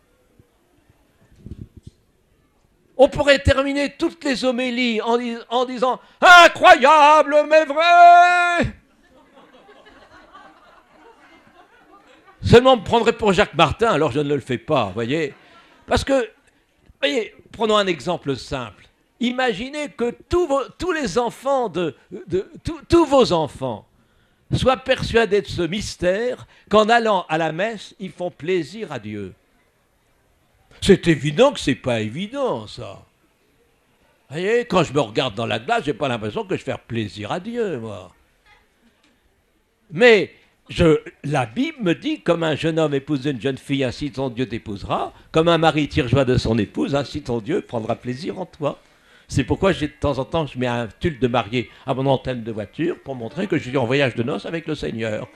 On pourrait terminer toutes les homélies en, dis- en disant « Incroyable, mais vrai !» Seulement, on me prendrait pour Jacques Martin, alors je ne le fais pas, vous voyez. Parce que, voyez, prenons un exemple simple. Imaginez que tous, vos, tous les enfants, de, de tous, tous vos enfants, soient persuadés de ce mystère qu'en allant à la messe, ils font plaisir à Dieu. C'est évident que ce n'est pas évident, ça. Vous voyez, quand je me regarde dans la glace, je n'ai pas l'impression que je fais plaisir à Dieu, moi. Mais je, la Bible me dit, comme un jeune homme épouse une jeune fille, ainsi ton Dieu t'épousera. Comme un mari tire joie de son épouse, ainsi ton Dieu prendra plaisir en toi. C'est pourquoi j'ai, de temps en temps, je mets un tulle de mariée à mon antenne de voiture pour montrer que je suis en voyage de noces avec le Seigneur.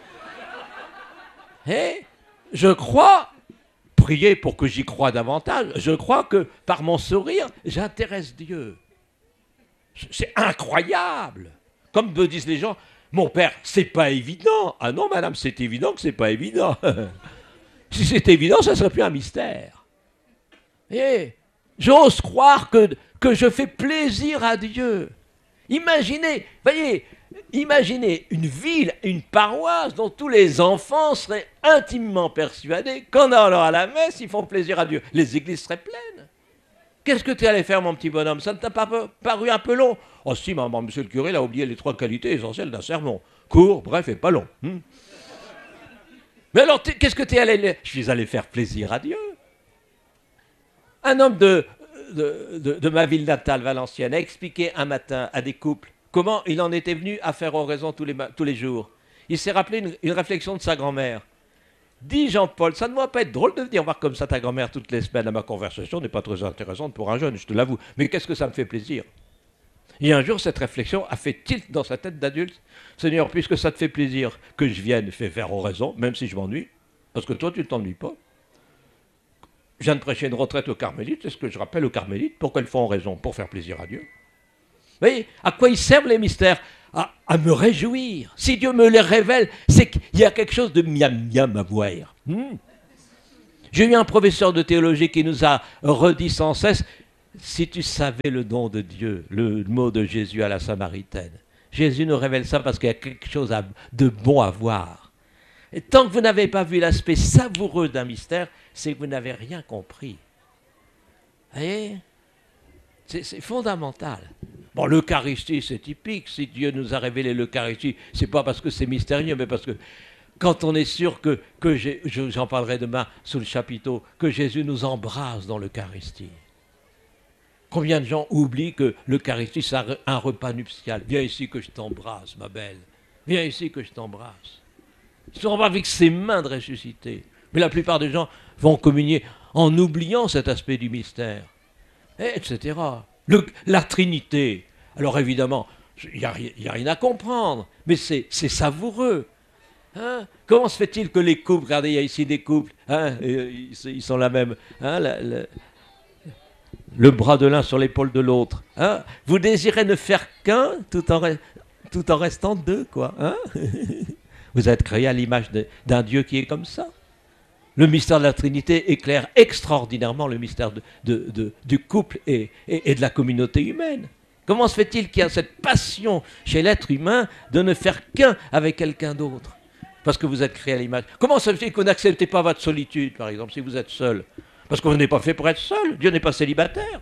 Et je crois, priez pour que j'y croie davantage, je crois que par mon sourire, j'intéresse Dieu. C'est incroyable. Comme me disent les gens, mon père, c'est pas évident. Ah non, madame, c'est évident que c'est pas évident. Si c'était évident, ça serait plus un mystère. Et j'ose croire que, que je fais plaisir à Dieu. Imaginez, voyez, imaginez une ville, une paroisse dont tous les enfants seraient intimement persuadés qu'en allant à la messe, ils font plaisir à Dieu. Les églises seraient pleines. Qu'est-ce que tu es allé faire, mon petit bonhomme? Ça ne t'a pas paru un peu long? Oh si, maman, monsieur le curé, il a oublié les trois qualités essentielles d'un sermon. Court, bref et pas long. Hmm. Mais alors, qu'est-ce que tu es allé... Je suis allé faire plaisir à Dieu. Un homme de, de, de, de ma ville natale, Valenciennes, a expliqué un matin à des couples comment il en était venu à faire oraison tous les, tous les jours. Il s'est rappelé une, une réflexion de sa grand-mère. Dis Jean-Paul, ça ne doit pas être drôle de venir voir comme ça ta grand-mère toutes les semaines. Ma conversation n'est pas très intéressante pour un jeune, je te l'avoue. Mais qu'est-ce que ça me fait plaisir? Et un jour, cette réflexion a fait tilt dans sa tête d'adulte. Seigneur, puisque ça te fait plaisir que je vienne faire oraison, même si je m'ennuie, parce que toi, tu ne t'ennuies pas. Je viens de prêcher une retraite aux Carmélites, c'est ce que je rappelle aux Carmélites. Pourquoi ils font oraison? Pour faire plaisir à Dieu. Vous voyez, à quoi ils servent les mystères? À, à me réjouir. Si Dieu me les révèle, c'est qu'il y a quelque chose de miam-miam à voir. Hmm. J'ai eu un professeur de théologie qui nous a redit sans cesse, si tu savais le don de Dieu, le mot de Jésus à la Samaritaine. Jésus nous révèle ça parce qu'il y a quelque chose à, de bon à voir. Et tant que vous n'avez pas vu l'aspect savoureux d'un mystère, c'est que vous n'avez rien compris. Vous voyez? C'est, c'est fondamental. Bon, l'Eucharistie, c'est typique. Si Dieu nous a révélé l'Eucharistie, c'est pas parce que c'est mystérieux, mais parce que quand on est sûr que, que j'ai, j'en parlerai demain sous le chapiteau, que Jésus nous embrasse dans l'Eucharistie. Combien de gens oublient que l'Eucharistie, c'est un repas nuptial? Viens ici que je t'embrasse, ma belle. Viens ici que je t'embrasse. Ils sont avec ses mains de ressuscité. Mais la plupart des gens vont communier en oubliant cet aspect du mystère, et cetera. Le, la Trinité. Alors évidemment, il n'y a, a rien à comprendre, mais c'est, c'est savoureux. Hein? Comment se fait-il que les couples, regardez, il y a ici des couples, hein, ils, ils sont la même, hein, la, la, le bras de l'un sur l'épaule de l'autre. Hein? Vous désirez ne faire qu'un tout en, tout en restant deux, quoi. Hein? Vous êtes créés à l'image de, d'un Dieu qui est comme ça. Le mystère de la Trinité éclaire extraordinairement le mystère de, de, de, du couple et, et, et de la communauté humaine. Comment se fait-il qu'il y a cette passion chez l'être humain de ne faire qu'un avec quelqu'un d'autre? Parce que vous êtes créé à l'image. Comment se fait-il que vous n'acceptez pas votre solitude, par exemple, si vous êtes seul? Parce que vous n'êtes pas fait pour être seul. Dieu n'est pas célibataire.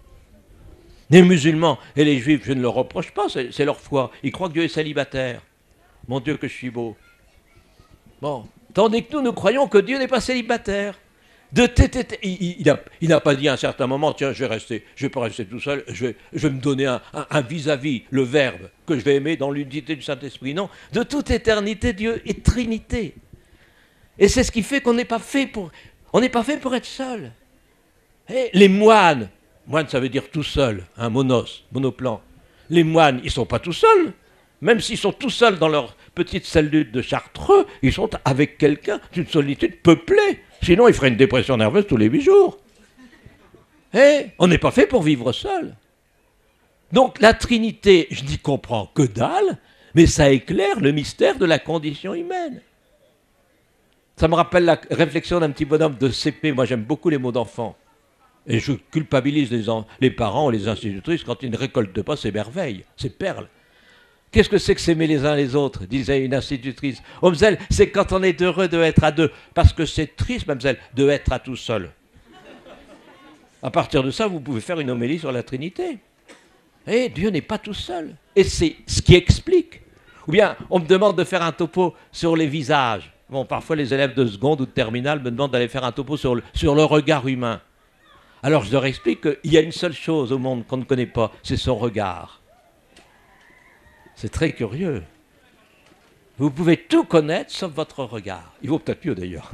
Les musulmans et les juifs, je ne leur reproche pas, c'est, c'est leur foi. Ils croient que Dieu est célibataire. Mon Dieu, que je suis beau. Bon. Tandis que nous, nous croyons que Dieu n'est pas célibataire. De tété, il, il, a, il n'a pas dit à un certain moment, tiens, je vais rester, je vais pas rester tout seul, je vais, je vais me donner un, un, un vis-à-vis, le Verbe, que je vais aimer dans l'unité du Saint-Esprit. Non, de toute éternité, Dieu est Trinité. Et c'est ce qui fait qu'on n'est pas fait pour, on n'est pas fait pour être seul. Et les moines, moine ça veut dire tout seul, un monos, monoplan. Les moines, ils ne sont pas tout seuls. Même s'ils sont tout seuls dans leur petite cellule de Chartreux, ils sont avec quelqu'un d'une solitude peuplée. Sinon, ils feraient une dépression nerveuse tous les huit jours. Et on n'est pas fait pour vivre seul. Donc la Trinité, je n'y comprends que dalle, mais ça éclaire le mystère de la condition humaine. Ça me rappelle la réflexion d'un petit bonhomme de C P. Moi, j'aime beaucoup les mots d'enfant. Et je culpabilise les, en, les parents ou les institutrices quand ils ne récoltent pas ces merveilles, ces perles. Qu'est-ce que c'est que s'aimer les uns les autres, disait une institutrice. Oh, mademoiselle, c'est quand on est heureux d'être à deux. Parce que c'est triste, mademoiselle, d'être à tout seul. À partir de ça, vous pouvez faire une homélie sur la Trinité. Et Dieu n'est pas tout seul. Et c'est ce qui explique. Ou bien, on me demande de faire un topo sur les visages. Bon, parfois, les élèves de seconde ou de terminale me demandent d'aller faire un topo sur le, sur le regard humain. Alors, je leur explique qu'il y a une seule chose au monde qu'on ne connaît pas, c'est son regard. C'est très curieux. Vous pouvez tout connaître sauf votre regard. Il vaut peut-être mieux d'ailleurs.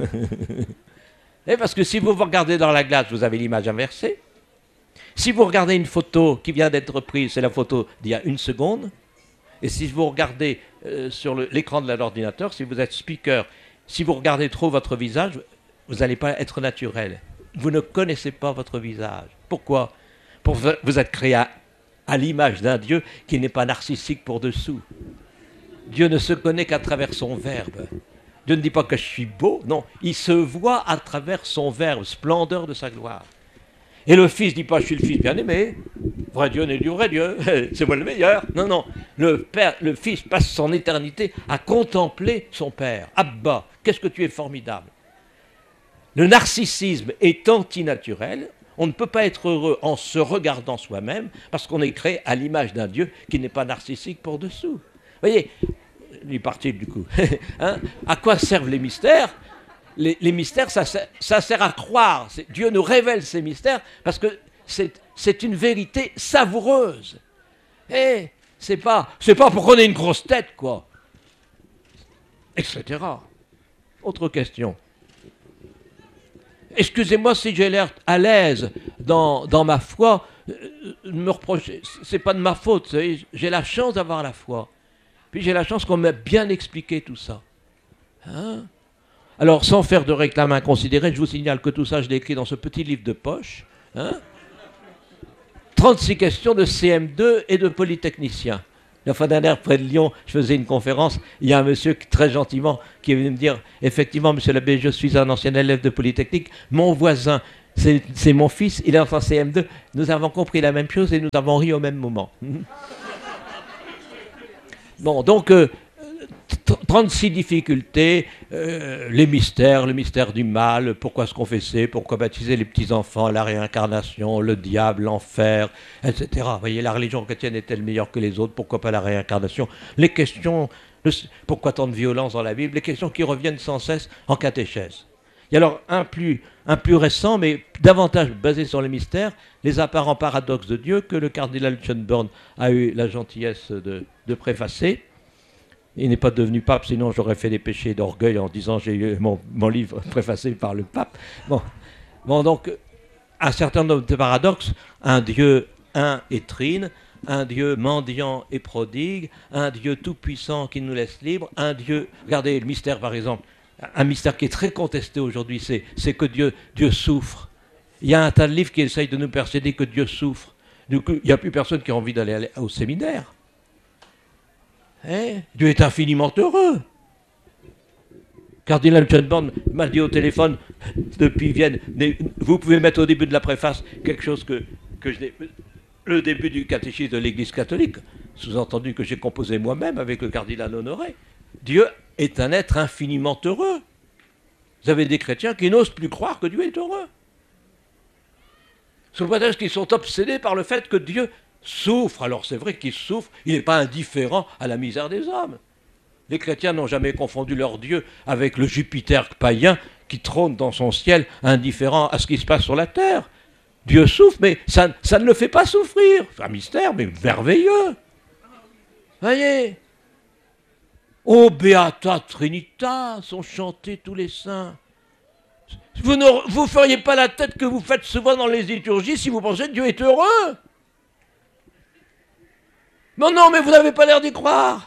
Et parce que si vous vous regardez dans la glace, vous avez l'image inversée. Si vous regardez une photo qui vient d'être prise, c'est la photo d'il y a une seconde. Et si vous regardez euh, sur le, l'écran de l'ordinateur, si vous êtes speaker, si vous regardez trop votre visage, vous n'allez pas être naturel. Vous ne connaissez pas votre visage. Pourquoi? Pour vous êtes créé à à l'image d'un Dieu qui n'est pas narcissique pour dessous. Dieu ne se connaît qu'à travers son Verbe. Dieu ne dit pas que je suis beau, non, il se voit à travers son Verbe, splendeur de sa gloire. Et le Fils dit pas, je suis le Fils bien-aimé, vrai Dieu n'est du vrai Dieu, c'est moi le meilleur. Non, non, le, père, le Fils passe son éternité à contempler son Père. Abba, qu'est-ce que tu es formidable. Le narcissisme est antinaturel. On ne peut pas être heureux en se regardant soi-même parce qu'on est créé à l'image d'un Dieu qui n'est pas narcissique pour dessous. Vous voyez, il est parti du coup. Hein, à quoi servent les mystères? Les, les mystères, ça, ça sert à croire. Dieu nous révèle ces mystères parce que c'est, c'est une vérité savoureuse. Et c'est pas, c'est pas pour qu'on ait une grosse tête, quoi. Etc. Autre question. Excusez-moi si j'ai l'air à l'aise dans, dans ma foi. Euh, me reprocher, c'est pas de ma faute. Vous savez, j'ai la chance d'avoir la foi. Puis j'ai la chance qu'on m'ait bien expliqué tout ça. Hein? Alors, sans faire de réclame inconsidérée, je vous signale que tout ça, je l'ai écrit dans ce petit livre de poche. Hein? trente-six questions de C M deux et de polytechnicien. La fois dernière, près de Lyon, je faisais une conférence. Il y a un monsieur qui, très gentiment qui est venu me dire « Effectivement, monsieur l'abbé, je suis un ancien élève de Polytechnique. Mon voisin, c'est, c'est mon fils, il est en C M deux. Nous avons compris la même chose et nous avons ri au même moment. » Bon, donc, euh, trente-six difficultés, euh, les mystères, le mystère du mal, pourquoi se confesser, pourquoi baptiser les petits-enfants, la réincarnation, le diable, l'enfer, et cetera. Vous voyez, la religion chrétienne est-elle meilleure que les autres? Pourquoi pas la réincarnation? Les questions, le, pourquoi tant de violence dans la Bible? Les questions qui reviennent sans cesse en catéchèse. Il y a alors un plus, un plus récent, mais davantage basé sur les mystères, les apparents paradoxes de Dieu, que le cardinal Schönborn a eu la gentillesse de, de préfacer. Il n'est pas devenu pape, sinon j'aurais fait des péchés d'orgueil en disant j'ai eu mon, mon livre préfacé par le pape. Bon, bon donc, un certain nombre de paradoxes, un Dieu un et trine, un Dieu mendiant et prodigue, un Dieu tout-puissant qui nous laisse libres, un Dieu, regardez le mystère par exemple, un mystère qui est très contesté aujourd'hui, c'est, c'est que Dieu, Dieu souffre. Il y a un tas de livres qui essayent de nous persuader que Dieu souffre. Du coup, il n'y a plus personne qui a envie d'aller au séminaire. Hein? Dieu est infiniment heureux. Cardinal Schönborn m'a dit au téléphone depuis Vienne, vous pouvez mettre au début de la préface quelque chose que, que je n'ai... Le début du catéchisme de l'Église catholique, sous-entendu que j'ai composé moi-même avec le cardinal Honoré. Dieu est un être infiniment heureux. Vous avez des chrétiens qui n'osent plus croire que Dieu est heureux. Sous prétexte qu'ils sont obsédés par le fait que Dieu souffre. Alors c'est vrai qu'il souffre, il n'est pas indifférent à la misère des hommes. Les chrétiens n'ont jamais confondu leur Dieu avec le Jupiter païen qui trône dans son ciel, indifférent à ce qui se passe sur la terre. Dieu souffre, mais ça, ça ne le fait pas souffrir. C'est un mystère, mais merveilleux. Voyez, ô Beata Trinita, sont chantés tous les saints. Vous ne vous feriez pas la tête que vous faites souvent dans les liturgies si vous pensez que Dieu est heureux. Non, non, mais vous n'avez pas l'air d'y croire.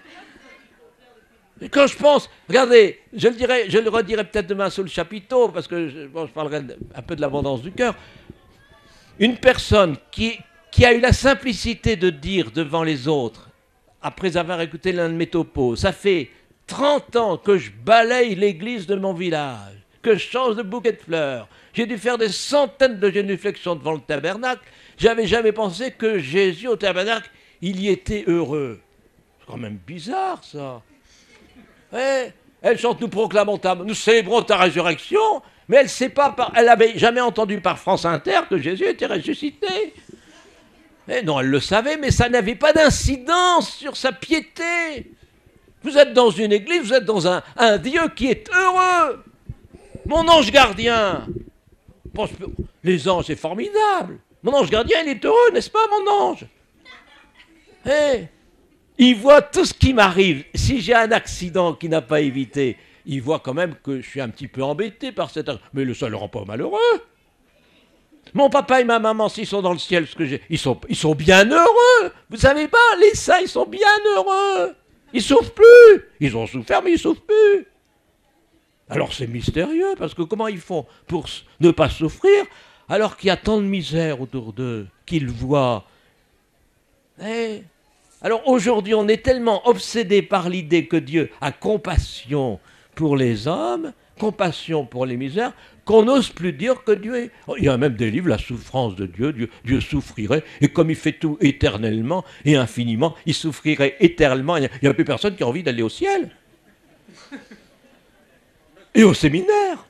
Et quand je pense, regardez, je le dirai, je le redirai peut-être demain sous le chapiteau, parce que je, bon, je parlerai un peu de l'abondance du cœur. Une personne qui, qui a eu la simplicité de dire devant les autres, après avoir écouté l'un de mes topos, ça fait trente ans que je balaye l'église de mon village, que je change de bouquet de fleurs. J'ai dû faire des centaines de génuflexions devant le tabernacle. J'avais jamais pensé que Jésus au tabernacle, il y était heureux. C'est quand même bizarre, ça. Ouais, elle chante, nous proclamons ta, nous célébrons ta résurrection, mais elle sait pas, par, elle n'avait jamais entendu par France Inter que Jésus était ressuscité. Et non, elle le savait, mais ça n'avait pas d'incidence sur sa piété. Vous êtes dans une église, vous êtes dans un, un Dieu qui est heureux. Mon ange gardien. Les anges, c'est formidable. Mon ange gardien, il est heureux, n'est-ce pas, mon ange? Eh, il voit tout ce qui m'arrive. Si j'ai un accident qu'il n'a pas évité, il voit quand même que je suis un petit peu embêté par cet accident. Mais ça ne le rend pas malheureux. Mon papa et ma maman, s'ils sont dans le ciel, ce que j'ai, ils sont, ils sont bien heureux. Vous savez pas, les saints, ils sont bien heureux. Ils souffrent plus. Ils ont souffert, mais ils souffrent plus. Alors c'est mystérieux, parce que comment ils font pour ne pas souffrir, alors qu'il y a tant de misère autour d'eux, qu'ils voient. Eh, alors aujourd'hui, on est tellement obsédé par l'idée que Dieu a compassion pour les hommes, compassion pour les misères qu'on n'ose plus dire que Dieu est. Il y a même des livres, la souffrance de Dieu, Dieu, Dieu souffrirait, et comme il fait tout éternellement et infiniment, il souffrirait éternellement, il n'y a plus personne qui a envie d'aller au ciel. Et au séminaire.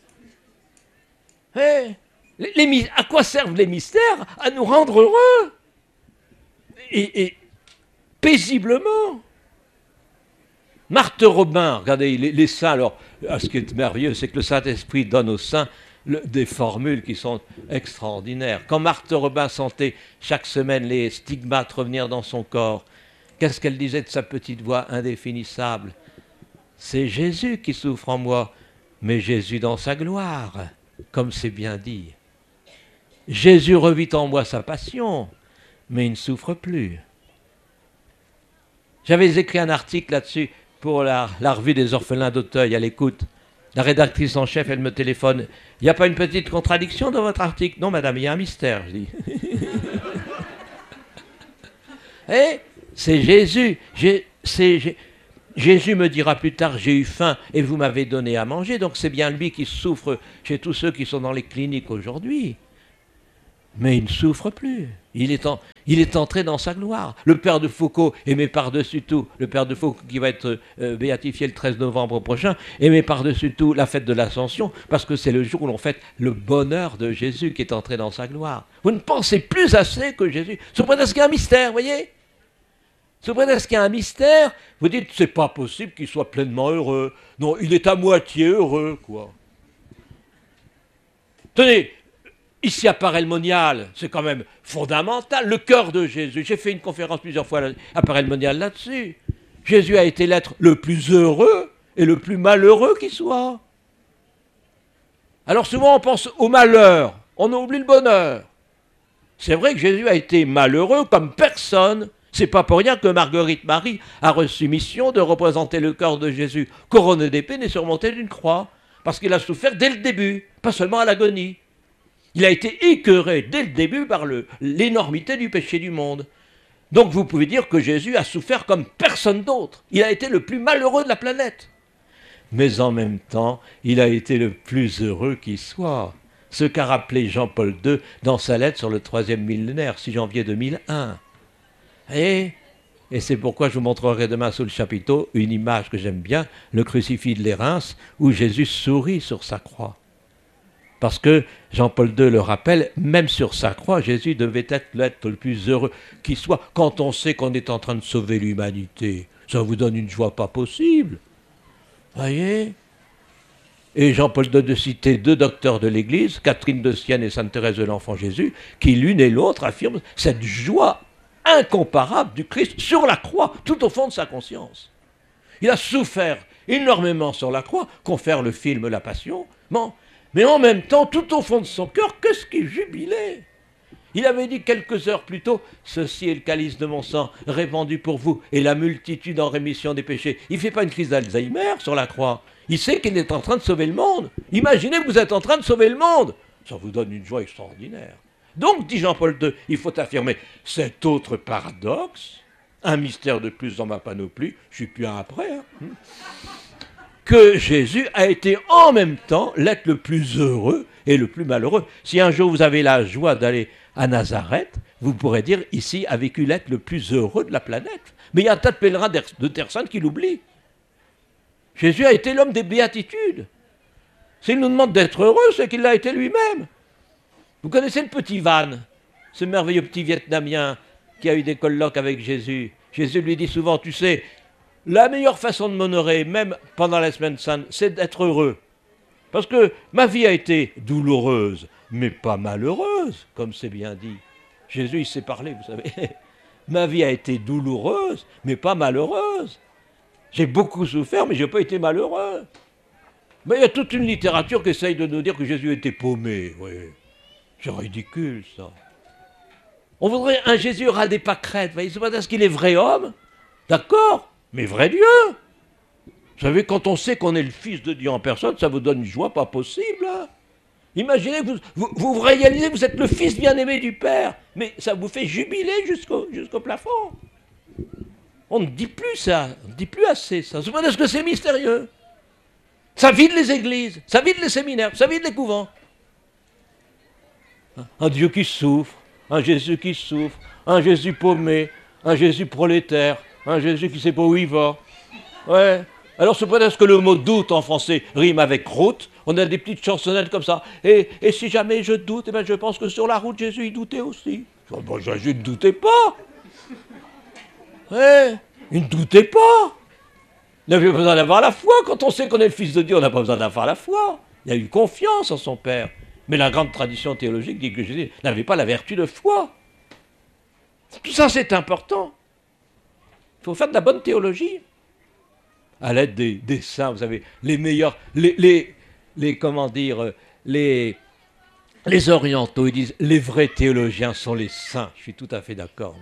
Hey, les, les, à quoi servent les mystères? À nous rendre heureux. Et, et paisiblement. Marthe Robin, regardez, les, les saints, alors, ce qui est merveilleux, c'est que le Saint-Esprit donne aux saints le, des formules qui sont extraordinaires. Quand Marthe Robin sentait chaque semaine les stigmates revenir dans son corps, qu'est-ce qu'elle disait de sa petite voix indéfinissable? C'est Jésus qui souffre en moi, mais Jésus dans sa gloire, comme c'est bien dit. Jésus revit en moi sa passion, mais il ne souffre plus. J'avais écrit un article là-dessus pour la, la revue des orphelins d'Auteuil, à l'écoute. La rédactrice en chef, elle me téléphone. Il n'y a pas une petite contradiction dans votre article? Non, madame, il y a un mystère, je dis. Et c'est Jésus. J'ai, c'est, j'ai, Jésus me dira plus tard, j'ai eu faim et vous m'avez donné à manger. Donc c'est bien lui qui souffre chez tous ceux qui sont dans les cliniques aujourd'hui. Mais il ne souffre plus. Il est, en, il est entré dans sa gloire. Le père de Foucault aimait par-dessus tout, le père de Foucault qui va être euh, béatifié le treize novembre prochain, aimait par-dessus tout la fête de l'Ascension, parce que c'est le jour où l'on fête le bonheur de Jésus qui est entré dans sa gloire. Vous ne pensez plus assez que Jésus... Sous prétexte qu'il y a un mystère, vous voyez? Sous prétexte qu'il y a un mystère, vous dites, c'est pas possible qu'il soit pleinement heureux. Non, il est à moitié heureux, quoi. Tenez, ici à Paray-le-Monial, c'est quand même fondamental, le cœur de Jésus. J'ai fait une conférence plusieurs fois à Paray-le-Monial là-dessus. Jésus a été l'être le plus heureux et le plus malheureux qui soit. Alors souvent on pense au malheur, on oublie le bonheur. C'est vrai que Jésus a été malheureux comme personne. C'est pas pour rien que Marguerite Marie a reçu mission de représenter le corps de Jésus couronné d'épines et surmonté d'une croix. Parce qu'il a souffert dès le début, pas seulement à l'agonie. Il a été écœuré dès le début par le, l'énormité du péché du monde. Donc vous pouvez dire que Jésus a souffert comme personne d'autre. Il a été le plus malheureux de la planète. Mais en même temps, il a été le plus heureux qui soit. Ce qu'a rappelé Jean-Paul deux dans sa lettre sur le troisième millénaire, six janvier deux mille un. Et, et c'est pourquoi je vous montrerai demain sous le chapiteau une image que j'aime bien, le crucifix de l'Érins, où Jésus sourit sur sa croix. Parce que Jean-Paul deux le rappelle, même sur sa croix, Jésus devait être l'être le plus heureux qui soit quand on sait qu'on est en train de sauver l'humanité. Ça vous donne une joie pas possible. Voyez? Et Jean-Paul deux de citer deux docteurs de l'Église, Catherine de Sienne et Sainte Thérèse de l'Enfant Jésus, qui l'une et l'autre affirment cette joie incomparable du Christ sur la croix, tout au fond de sa conscience. Il a souffert énormément sur la croix, confère le film La Passion, bon, mais en même temps, tout au fond de son cœur, qu'est-ce qu'il jubilait? Il avait dit quelques heures plus tôt, « Ceci est le calice de mon sang, répandu pour vous, et la multitude en rémission des péchés. » Il ne fait pas une crise d'Alzheimer sur la croix. Il sait qu'il est en train de sauver le monde. Imaginez que vous êtes en train de sauver le monde. Ça vous donne une joie extraordinaire. Donc, dit Jean-Paul deux, il faut affirmer cet autre paradoxe, un mystère de plus dans ma panoplie, je suis plus un après, hein, que Jésus a été en même temps l'être le plus heureux et le plus malheureux. Si un jour vous avez la joie d'aller à Nazareth, vous pourrez dire ici a vécu l'être le plus heureux de la planète. Mais il y a un tas de pèlerins de Terre Sainte qui l'oublient. Jésus a été l'homme des béatitudes. S'il nous demande d'être heureux, c'est qu'il l'a été lui-même. Vous connaissez le petit Van, ce merveilleux petit Vietnamien qui a eu des colloques avec Jésus. Jésus lui dit souvent, tu sais, la meilleure façon de m'honorer, même pendant la semaine sainte, c'est d'être heureux. Parce que ma vie a été douloureuse, mais pas malheureuse, comme c'est bien dit. Jésus, il sait parler, vous savez. Ma vie a été douloureuse, mais pas malheureuse. J'ai beaucoup souffert, mais je n'ai pas été malheureux. Mais il y a toute une littérature qui essaye de nous dire que Jésus était paumé. Oui. C'est ridicule, ça. On voudrait un Jésus ras des pâquerettes. C'est pas parce qu'il est vrai homme, d'accord, mais vrai Dieu. Vous savez, quand on sait qu'on est le Fils de Dieu en personne, ça vous donne une joie pas possible. Hein. Imaginez que vous, vous, vous réalisez que vous êtes le Fils bien-aimé du Père, mais ça vous fait jubiler jusqu'au jusqu'au plafond. On ne dit plus ça, on ne dit plus assez ça. C'est parce que c'est mystérieux. Ça vide les églises, ça vide les séminaires, ça vide les couvents. Un Dieu qui souffre, un Jésus qui souffre, un Jésus paumé, un Jésus prolétaire, un Jésus qui ne sait pas où il va. Ouais. Alors, sous prétexte que le mot doute en français rime avec route, on a des petites chansonnettes comme ça. Et, et si jamais je doute, eh ben je pense que sur la route, Jésus, il doutait aussi. Bon, Jésus ne doutait pas. Ouais. Il ne doutait pas. Il n'avait pas besoin d'avoir la foi. Quand on sait qu'on est le Fils de Dieu, on n'a pas besoin d'avoir la foi. Il a eu confiance en son Père. Mais la grande tradition théologique dit que Jésus n'avait pas la vertu de foi. Tout ça, c'est important. Il faut faire de la bonne théologie. À l'aide des, des saints, vous savez, les meilleurs, les, les, les comment dire, les, les orientaux, ils disent, les vrais théologiens sont les saints. Je suis tout à fait d'accord,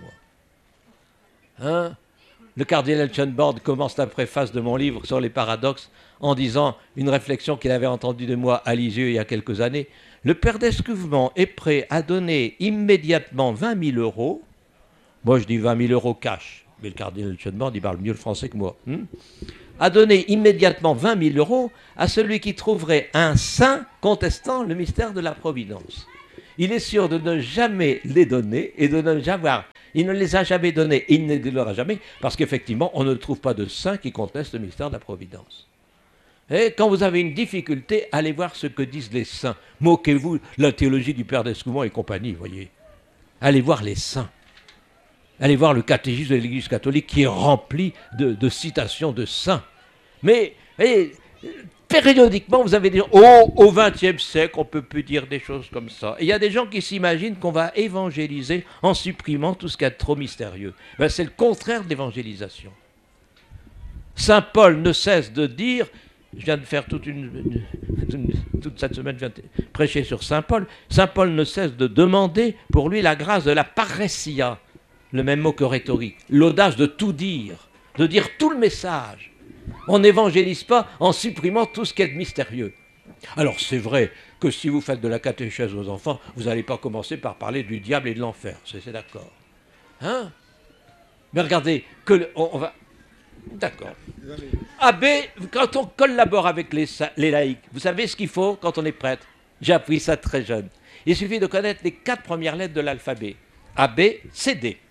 moi. Hein? Le cardinal Schönborn commence la préface de mon livre sur les paradoxes en disant une réflexion qu'il avait entendue de moi à Lisieux il y a quelques années. Le père d'Escouvement est prêt à donner immédiatement vingt mille euros. Moi, je dis vingt mille euros cash. Mais le cardinal Schönborn, il parle mieux le français que moi. Hmm à donner immédiatement vingt mille euros à celui qui trouverait un saint contestant le mystère de la providence. Il est sûr de ne jamais les donner et de ne jamais avoir. Il ne les a jamais donnés et il ne les donnera jamais parce qu'effectivement, on ne trouve pas de saint qui conteste le mystère de la providence. Et quand vous avez une difficulté, allez voir ce que disent les saints. Moquez-vous de la théologie du père d'Escoumont et compagnie, voyez. Allez voir les saints. Allez voir le catéchisme de l'Église catholique qui est rempli de, de citations de saints. Mais, voyez, périodiquement, vous avez des gens, oh, au vingtième siècle, on ne peut plus dire des choses comme ça. Et il y a des gens qui s'imaginent qu'on va évangéliser en supprimant tout ce qui est trop mystérieux. Ben, c'est le contraire de l'évangélisation. Saint Paul ne cesse de dire, je viens de faire toute, une, une, toute cette semaine, je viens de prêcher sur Saint Paul, Saint Paul ne cesse de demander pour lui la grâce de la paressia, le même mot que rhétorique, l'audace de tout dire, de dire tout le message. On n'évangélise pas en supprimant tout ce qui est mystérieux. Alors c'est vrai que si vous faites de la catéchèse aux enfants, vous n'allez pas commencer par parler du diable et de l'enfer, c'est d'accord. Hein? Mais regardez, que le, on, on va... D'accord. Abbé, quand on collabore avec les, les laïcs, vous savez ce qu'il faut quand on est prêtre? J'ai appris ça très jeune. Il suffit de connaître les quatre premières lettres de l'alphabet. A, B, C, D.